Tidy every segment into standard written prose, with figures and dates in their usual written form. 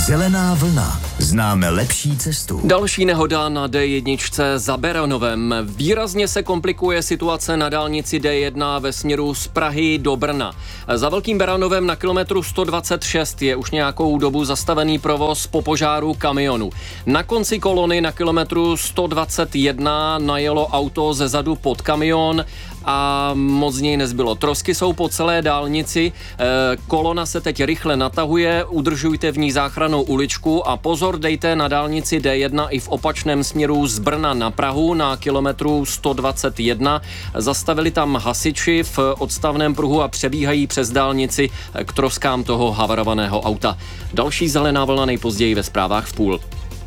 Zelená vlna. Známe lepší cestu. Další nehoda na D1 za Beranovem. Výrazně se komplikuje situace na dálnici D1 ve směru z Prahy do Brna. Za Velkým Beranovem na kilometru 126 je už nějakou dobu zastavený provoz po požáru kamionu. Na konci kolony na kilometru 121 najelo auto ze zadu pod kamion a moc z něj nezbylo. Trosky jsou po celé dálnici, kolona se teď rychle natahuje, udržujte v ní záchrannou uličku a pozor dejte na dálnici D1 i v opačném směru z Brna na Prahu na kilometru 121. Zastavili tam hasiči v odstavném pruhu a přebíhají přes dálnici k troskám toho havarovaného auta. Další zelená vlna nejpozději ve zprávách v půl.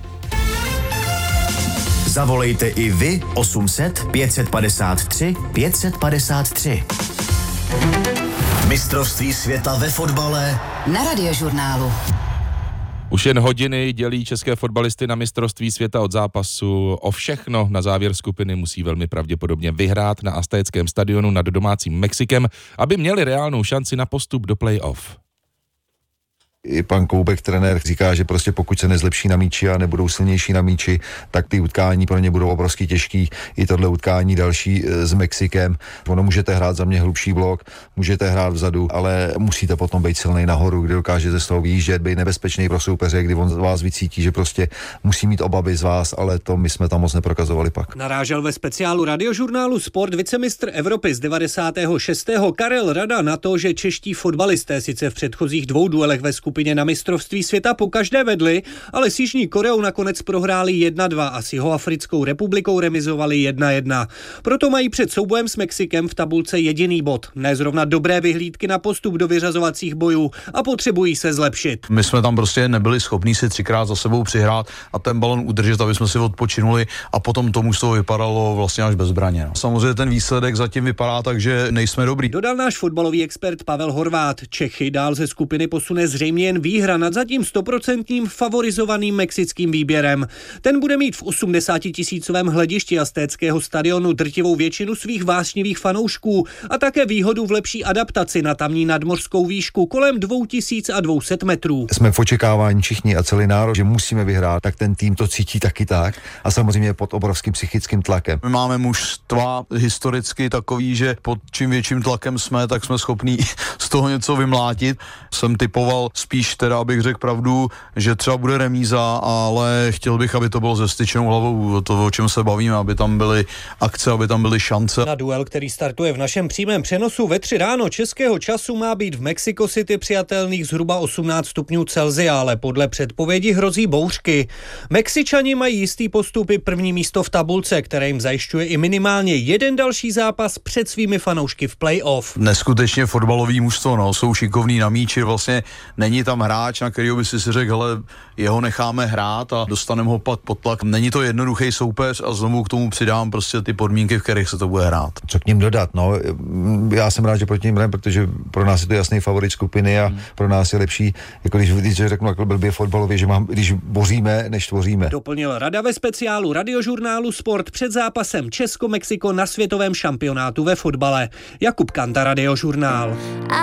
Zavolejte i vy 800 553 553. Mistrovství světa ve fotbale na Radiožurnálu. Už jen hodiny dělí české fotbalisty na mistrovství světa od zápasu. O všechno na závěr skupiny musí velmi pravděpodobně vyhrát na Aztéckém stadionu nad domácím Mexikem, aby měli reálnou šanci na postup do play-off. I pan Koubek, trenér, říká, že prostě pokud se nezlepší na míči a nebudou silnější na míči, tak ty utkání pro ně budou obrovsky těžký. I tohle utkání další s Mexikem. Ono můžete hrát za mě hlubší blok, můžete hrát vzadu, ale musíte potom být silnej nahoru, kdy dokážete z toho vyjíždět, být nebezpečný pro soupeře, kdy on vás vycítí, že prostě musí mít obavy z vás, ale to my jsme tam moc neprokazovali pak. Narážel ve speciálu Radiožurnálu Sport vicemistr Evropy z 96. Karel Rada na to, že čeští fotbalisté sice v předchozích dvou duelech ve skupině na mistrovství světa pokaždé vedli, ale s Jižní Koreou nakonec prohráli 1-2 a s Jihoafrickou republikou remizovali 1-1. Proto mají před soubojem s Mexikem v tabulce jediný bod. Ne zrovna dobré vyhlídky na postup do vyřazovacích bojů a potřebují se zlepšit. My jsme tam prostě nebyli schopní si 3krát za sebou přihrát a ten balon udržet, aby jsme si odpočinuli a potom to mužstvo vypadalo vlastně až bez zbraně. Samozřejmě ten výsledek zatím vypadá tak, že nejsme dobrý. Dodal náš fotbalový expert Pavel Horvát. Čechy dál ze skupiny posune zřejmě jen výhra nad zatím 100% favorizovaným mexickým výběrem. Ten bude mít v 80 000 hledišti Aztéckého stadionu drtivou většinu svých vášnivých fanoušků a také výhodu v lepší adaptaci na tamní nadmořskou výšku kolem 2200 metrů. Jsme v očekávání všichni a celý národ, že musíme vyhrát, tak ten tým to cítí taky tak a samozřejmě pod obrovským psychickým tlakem. My máme mužstva historicky takový, že pod čím větším tlakem jsme, tak jsme schopní z toho něco vymlátit. Jsem typoval spíš teda, abych řekl pravdu, že třeba bude remíza, ale chtěl bych, aby to bylo se styčenou hlavou, to, o čem se bavíme, aby tam byly akce, aby tam byly šance. Na duel, který startuje v našem přímém přenosu ve 3 ráno českého času, má být v Mexico City přijatelných zhruba 18 stupňů Celsia, ale podle předpovědi hrozí bouřky. Mexičani mají jistý postup i první místo v tabulce, které jim zajišťuje i minimálně jeden další zápas před svými fanoušky v play-off. Neskutečně fotbalový mužstvo, jsou šikovní na míči, vlastně není tam hráč, na kterého by si řekl, hele, jeho necháme hrát a dostaneme ho pod tlak. Není to jednoduchý soupeř a znovu k tomu přidám prostě ty podmínky, v kterých se to bude hrát. Co k ním dodat? Já jsem rád, že proti ním hrajeme, protože pro nás je to jasný favorit skupiny a pro nás je lepší, jako když řeknu jako blbě fotbalově, že když boříme, než tvoříme. Doplnil Rada ve speciálu Radiožurnálu Sport před zápasem Česko-Mexiko na světovém šampionátu ve fotbale. Jakub Kanta, Radiožurnál.